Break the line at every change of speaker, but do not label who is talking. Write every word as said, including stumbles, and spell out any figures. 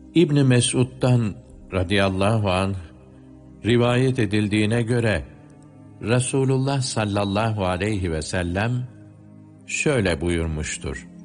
İbn Mesud'dan radıyallahu anh rivayet edildiğine göre Resulullah sallallahu aleyhi ve sellem şöyle buyurmuştur: